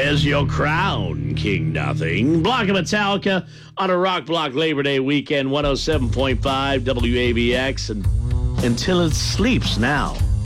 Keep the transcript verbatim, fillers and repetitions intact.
There's your crown, King Nothing. Block of Metallica on a Rock Block Labor Day weekend, one oh seven point five W A B X, and until it sleeps now.